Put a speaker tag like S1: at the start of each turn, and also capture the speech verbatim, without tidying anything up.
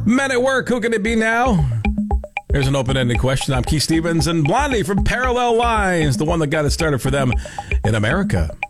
S1: Men at work, who can it be now? Here's an open-ended question. I'm Keith Stevens, and Blondie from Parallel Lines, the one that got it started for them in America.